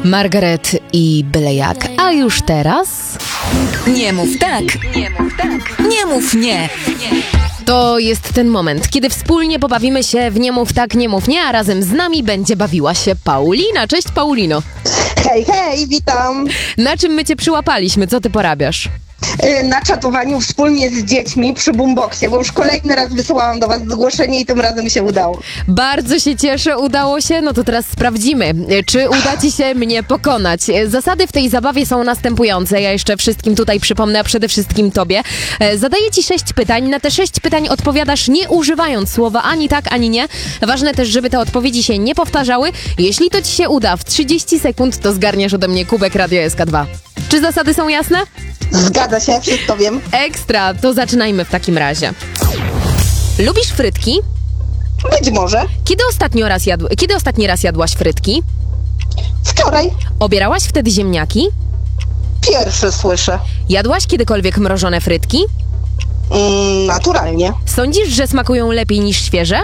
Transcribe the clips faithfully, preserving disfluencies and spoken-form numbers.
Margaret i byle jak. A już teraz... Nie mów tak. Nie mów tak. Nie mów nie. To jest ten moment, kiedy wspólnie pobawimy się w Nie mów tak, nie mów nie, a razem z nami będzie bawiła się Paulina. Cześć, Paulino. Hej, hej, witam. Na czym my cię przyłapaliśmy? Co ty porabiasz? Na czatowaniu wspólnie z dziećmi przy boomboxie, bo już kolejny raz wysyłałam do was zgłoszenie i tym razem się udało. Bardzo się cieszę, udało się. No to teraz sprawdzimy, czy uda ci się mnie pokonać. Zasady w tej zabawie są następujące. Ja jeszcze wszystkim tutaj przypomnę, a przede wszystkim tobie. Zadaję ci sześć pytań. Na te sześć pytań odpowiadasz nie używając słowa ani tak, ani nie. Ważne też, żeby te odpowiedzi się nie powtarzały. Jeśli to ci się uda w trzydzieści sekund, to zgarniesz ode mnie kubek Radio S K dwa. Czy zasady są jasne? Zgadza się, wszystko wiem. Ekstra, to zaczynajmy w takim razie. Lubisz frytki? Być może. Kiedy ostatnio raz jadł... Kiedy ostatni raz jadłaś frytki? Wczoraj. Obierałaś wtedy ziemniaki? Pierwszy słyszę. Jadłaś kiedykolwiek mrożone frytki? Mm, naturalnie. Sądzisz, że smakują lepiej niż świeże?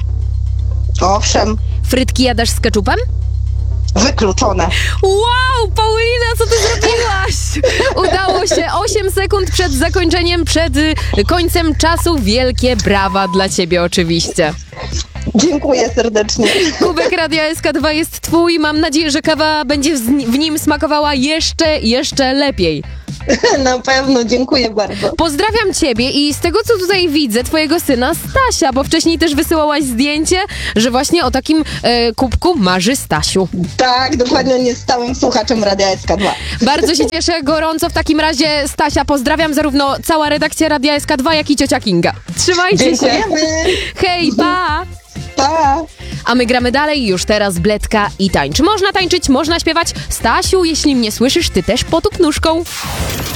Owszem. Frytki jadasz z keczupem? Wykluczone. Wow, Paulina, co ty zrobiłaś? Udało się, osiem sekund przed zakończeniem, przed y, końcem czasu. Wielkie brawa dla ciebie oczywiście. Dziękuję serdecznie. Kubek Radia S K dwa jest twój. Mam nadzieję, że kawa będzie w nim smakowała jeszcze, jeszcze lepiej. Na pewno, dziękuję bardzo. Pozdrawiam ciebie i z tego, co tutaj widzę, twojego syna Stasia, bo wcześniej też wysyłałaś zdjęcie, że właśnie o takim e, kubku marzy Stasiu. Tak, dokładnie, on jest stałym słuchaczem Radia S K dwa. Bardzo się cieszę, gorąco w takim razie Stasia pozdrawiam, zarówno cała redakcja Radia S K dwa, jak i ciocia Kinga. Trzymajcie się. Dziękujemy. Hej, pa! Pa. A my gramy dalej, już teraz Bledka i tańcz. Można tańczyć, można śpiewać. Stasiu, jeśli mnie słyszysz, ty też potup nóżką.